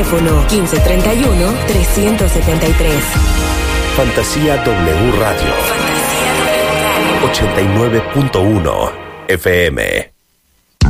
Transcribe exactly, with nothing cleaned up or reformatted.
Teléfono quince treinta y uno, trescientos setenta y tres. Fantasía W Radio. Fantasía W Radio. ochenta y nueve punto uno F M.